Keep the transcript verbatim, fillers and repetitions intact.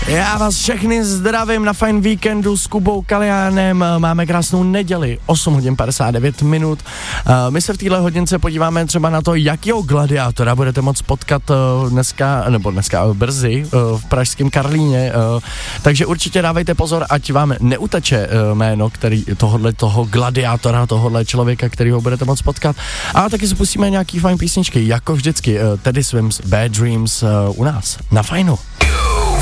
Já vás všechny zdravím na fajn víkendu s Kubou Kaliánem. Máme krásnou neděli, osm hodin padesát devět minut. My se v téhle hodince podíváme třeba na to, jakýho gladiátora budete moct potkat dneska, nebo dneska brzy v pražském Karlíně. Takže určitě dávejte pozor, ať vám neuteče jméno, který tohodle toho gladiátora, tohodle člověka, kterýho budete moct potkat. A taky si pustíme nějaký fajn písničky, jako vždycky. Teddy Swims, Bad Dreams u nás na Fajnu.